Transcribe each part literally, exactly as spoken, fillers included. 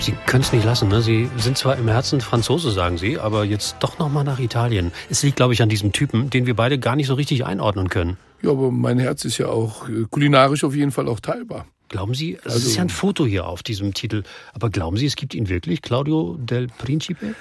Sie können es nicht lassen, ne? Sie sind zwar im Herzen Franzose, sagen Sie, aber jetzt doch noch mal nach Italien. Es liegt, glaube ich, an diesem Typen, den wir beide gar nicht so richtig einordnen können. Ja, aber mein Herz ist ja auch äh, kulinarisch auf jeden Fall auch teilbar. Glauben Sie, es Also- ist ja ein Foto hier auf diesem Titel, aber glauben Sie, es gibt ihn wirklich, Claudio del Principe?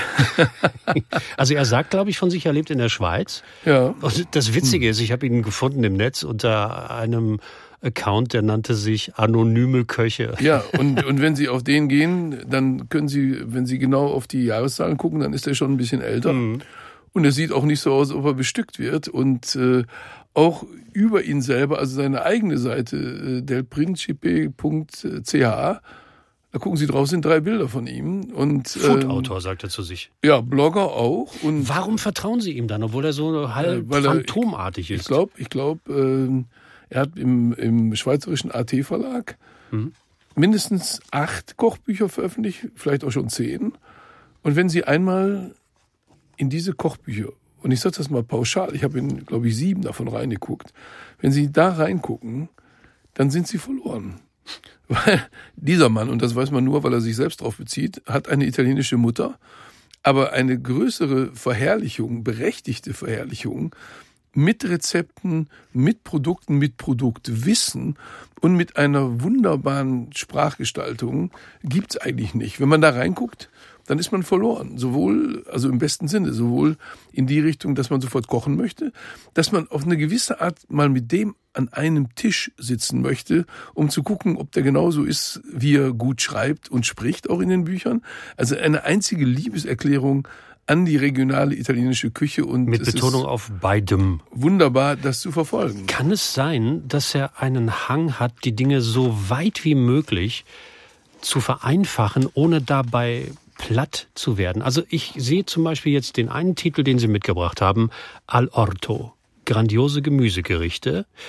Also er sagt, glaube ich, von sich, er lebt in der Schweiz. Ja. Und das Witzige ist, ich habe ihn gefunden im Netz unter einem Account, der nannte sich Anonyme Köche. Ja, und, und wenn Sie auf den gehen, dann können Sie, wenn Sie genau auf die Jahreszahlen gucken, dann ist er schon ein bisschen älter. Mhm. Und Und er sieht auch nicht so aus, als ob er bestückt wird. Und äh, auch über ihn selber, also seine eigene Seite, äh, delprincipe punkt c h, da gucken Sie drauf, sind drei Bilder von ihm. Und Foodautor, sagt er zu sich. ähm, ja, Blogger auch. Und Warum vertrauen Sie ihm dann, obwohl er so halb Äh, weil er- phantomartig ist? ich glaube, ich glaub, ähm, er hat im, im schweizerischen A T-Verlag Mhm. mindestens acht Kochbücher veröffentlicht, vielleicht auch schon zehn. Und wenn Sie einmal in diese Kochbücher, und ich sage das mal pauschal, ich habe in, glaube ich, sieben davon reingeguckt, wenn Sie da reingucken, dann sind Sie verloren. Weil dieser Mann, und das weiß man nur, weil er sich selbst drauf bezieht, hat eine italienische Mutter, aber eine größere Verherrlichung, berechtigte Verherrlichung mit Rezepten, mit Produkten, mit Produktwissen und mit einer wunderbaren Sprachgestaltung gibt's eigentlich nicht. Wenn man da reinguckt, dann ist man verloren. Sowohl, also im besten Sinne, sowohl in die Richtung, dass man sofort kochen möchte, dass man auf eine gewisse Art mal mit dem an einem Tisch sitzen möchte, um zu gucken, ob der genauso ist, wie er gut schreibt und spricht, auch in den Büchern. Also eine einzige Liebeserklärung an die regionale italienische Küche. Und Mit es Betonung ist auf beidem. wunderbar, das zu verfolgen. Kann es sein, dass er einen Hang hat, die Dinge so weit wie möglich zu vereinfachen, ohne dabei platt zu werden? Also ich sehe zum Beispiel jetzt den einen Titel, den Sie mitgebracht haben, Al Orto. Grandiose Gemüsegerichte.